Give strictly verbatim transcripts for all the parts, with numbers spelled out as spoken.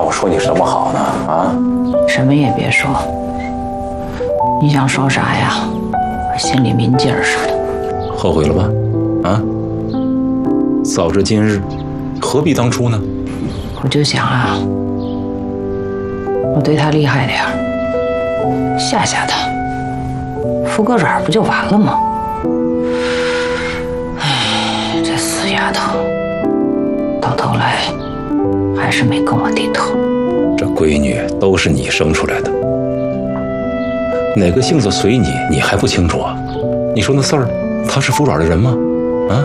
我说你什么好呢？啊？ 什么也别说。你想说啥呀？我心里明镜似的。 后悔了吧？啊？早知今日，何必当初呢？ 我就想啊，我对他厉害点儿，吓吓他，敷个软不就完了吗？哎，这死丫头，到头来还是没跟我低头。 这闺女都是你生出来的，哪个性子随你，你还不清楚啊？你说那四儿，她是服软的人吗？啊？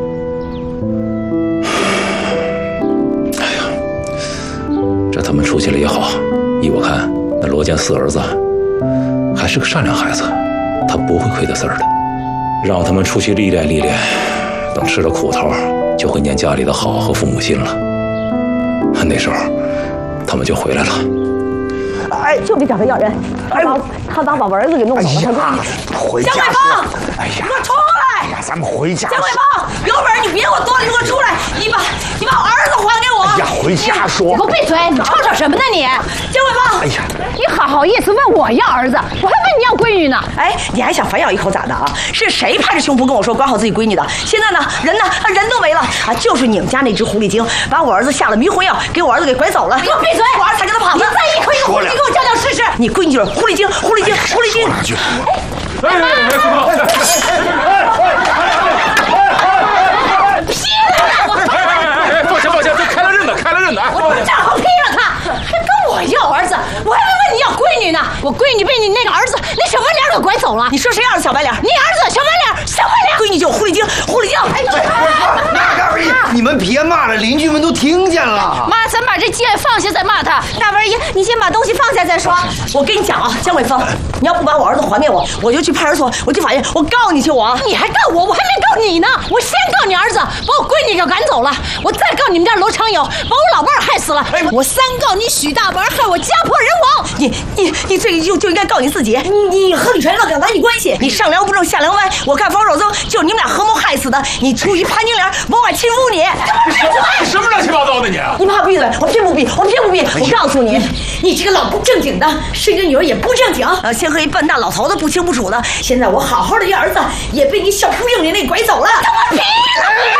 哎呀，这他们出去了也好，依我看，那罗家四儿子还是个善良孩子，他不会亏待四儿的。让他们出去历练历练，等吃了苦头，就会念家里的好和父母心了。那时候，他们就回来了。 哎，就别找他要人，他把他把我儿子给弄走了。他说回家。 姜伟邦， 哎呀， 你给我出来！ 哎呀，咱们回家。 姜伟邦，有本事你别给我多了，你给我出来！你把你把我儿子还给我！ 哎呀，回家说。 你给我闭嘴！你吵吵什么呢你？姜伟邦， 哎呀， 你好好意思问我要儿子，我还问你要闺女呢。哎，你还想反咬一口咋的啊？是谁拍着胸脯跟我说管好自己闺女的？现在呢，人呢，人都没了啊！就是你们家那只狐狸精把我儿子下了迷魂药，给我儿子给拐走了。你给我闭嘴！我儿子才跟他跑的。你再一口一个狐狸，你给我叫叫试试。你闺女就是狐狸精，狐狸精，狐狸精。 说两句。 哎哎哎！别动！ 劈了我！ 哎哎哎！放下放下，这开了刃的，开了刃的！ 我正好劈了他，还跟我要儿子，我还没问你要闺女呢。我闺女被你那个儿子那小白脸给拐走了。你说谁要是小白脸？你儿子小白脸，小白脸。闺女就狐狸精，狐狸精。哎， 那个二姨，你们别骂了，邻居们都听见了。 妈，咱把这剑放下再骂他。大文姨，你先把东西放下再说。我跟你讲啊，姜伟峰，你要不把我儿子还给我，我就去派出所，我去法院，我告你去我。你还告我？我还没告你呢。我先告你儿子，把我闺女给赶走了，我再告你们家罗长友，把我老伴儿害死了。哎，我三告你许大文害我家破人亡。你你你这个就就应该告你自己。你你和李传乐跟男女关系，你上梁不正下梁歪，我干方守增，就是你们俩合谋害死的。你出于潘金莲谋反亲夫你。 什么乱七八糟的你？ 你怕闭嘴？我偏不闭，我偏不闭。我告诉你，你这个老不正经的，生个女儿也不正经，呃，先和一笨蛋老头子不清不楚的。现在我好好的一儿子，也被你小秃鹰里那拐走了。他妈逼了！